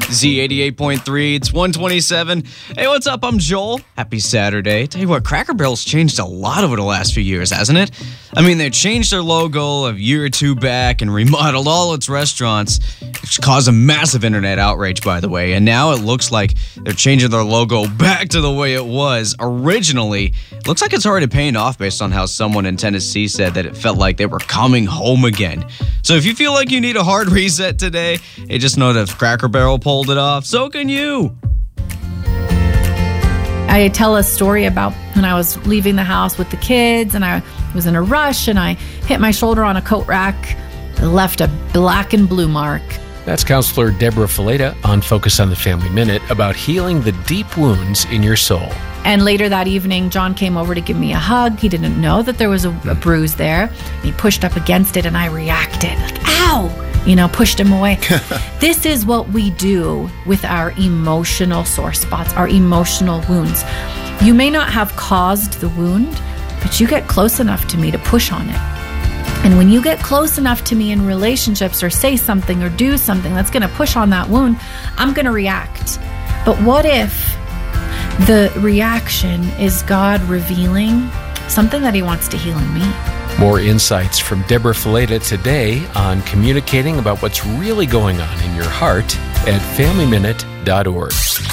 Z88.3, it's 127. Hey, what's up? I'm Joel. Happy Saturday. Tell you what, Cracker Barrel's changed a lot over the last few years, hasn't it? I mean, they changed their logo a year or two back and remodeled all its restaurants, which caused a massive internet outrage, by the way. And now it looks like they're changing their logo back to the way it was originally. It looks like it's already paying off based on how someone in Tennessee said that it felt like they were coming home again. So if you feel like you need a hard reset today, hey, just know that if Cracker Barrel pulled it off, so can you. I tell a story about when I was leaving the house with the kids and I was in a rush and I hit my shoulder on a coat rack, left a black and blue mark. That's Counselor Deborah Fileta on Focus on the Family Minute about healing the deep wounds in your soul. And later that evening, John came over to give me a hug. He didn't know that there was a bruise there. He pushed up against it and I reacted like, ow! Pushed him away. This is what we do with our emotional sore spots, our emotional wounds. You may not have caused the wound, but you get close enough to me to push on it. And when you get close enough to me in relationships or say something or do something that's going to push on that wound, I'm going to react. But what if the reaction is God revealing something that he wants to heal in me? More insights from Deborah Fileta today on communicating about what's really going on in your heart at FamilyMinute.org.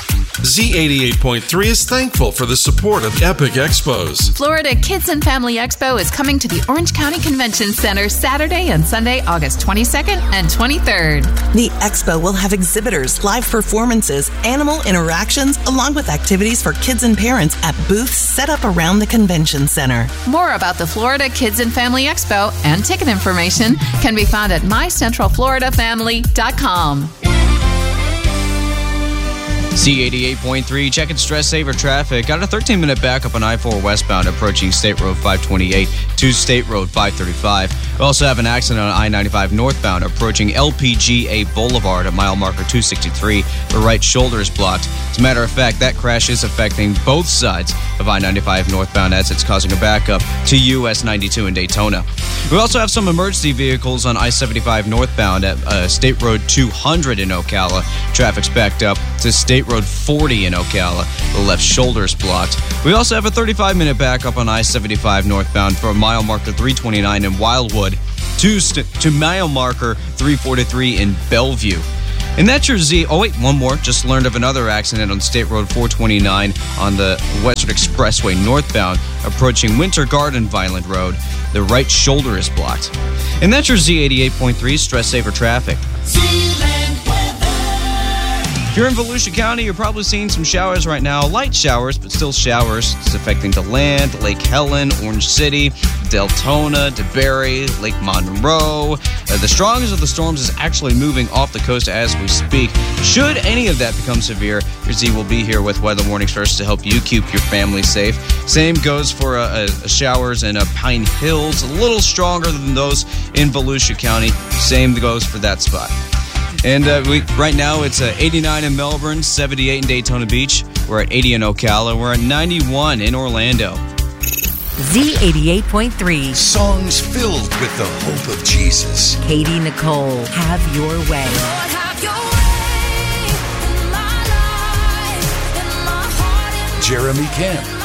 Z88.3 is thankful for the support of Epic Expos. Florida Kids and Family Expo is coming to the Orange County Convention Center Saturday and Sunday, August 22nd and 23rd. The expo will have exhibitors, live performances, animal interactions, along with activities for kids and parents at booths set up around the convention center. More about the Florida Kids and Family Expo and ticket information can be found at mycentralfloridafamily.com. Z88.3, checking stress saver traffic. Got a 13-minute backup on I-4 westbound approaching State Road 528 to State Road 535. We also have an accident on I-95 northbound approaching LPGA Boulevard at mile marker 263. The right shoulder is blocked. As a matter of fact, that crash is affecting both sides of I-95 northbound as it's causing a backup to US 92 in Daytona. We also have some emergency vehicles on I-75 northbound at State Road 200 in Ocala. Traffic's backed up to State Road 40 in Ocala. The left shoulder is blocked. We also have a 35-minute backup on I-75 northbound from mile marker 329 in Wildwood to mile marker 343 in Bellevue. And that's your Z. Oh, wait, one more. Just learned of another accident on State Road 429 on the Western Expressway northbound approaching Winter Garden Violent Road. The right shoulder is blocked. And that's your Z88.3 Stress Saver Traffic. If you're in Volusia County, you're probably seeing some showers right now. Light showers, but still showers. It's affecting DeLand, Lake Helen, Orange City, Deltona, DeBary, Lake Monroe. The strongest of the storms is actually moving off the coast as we speak. Should any of that become severe, your Z will be here with weather warnings first to help you keep your family safe. Same goes for showers in Pine Hills, a little stronger than those in Volusia County. Same goes for that spot. And right now it's 89 in Melbourne, 78 in Daytona Beach. We're at 80 in Ocala. We're at 91 in Orlando. Z88.3. Songs filled with the hope of Jesus. Katie Nicole, Have Your Way. Lord, have your way in my life, in my heart. Jeremy Camp,